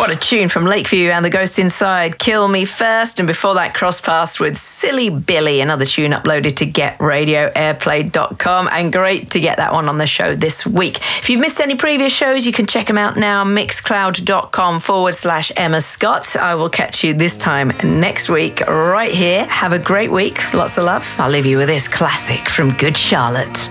What a tune from Lakeview and the Ghost Inside, Kill Me First. And before that, cross paths with Silly Billy, another tune uploaded to GetRadioAirplay.com. And great to get that one on the show this week. If you've missed any previous shows, you can check them out now, mixcloud.com/Emma Scott. I will catch you this time next week right here. Have a great week. Lots of love. I'll leave you with this classic from Good Charlotte.